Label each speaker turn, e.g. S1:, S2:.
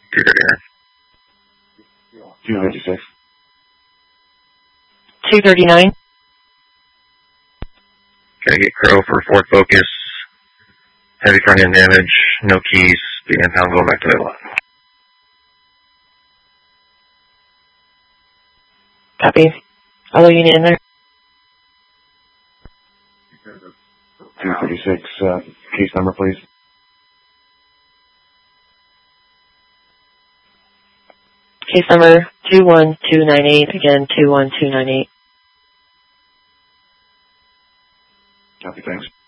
S1: 256.
S2: 239.
S3: Gotta get Crow for Ford Focus. Heavy front end damage, no keys, being impound, going back to that lot.
S2: Copy. Other unit in there.
S1: 236, case number, please.
S2: Case number 21298, again 21298.
S1: Copy, thanks.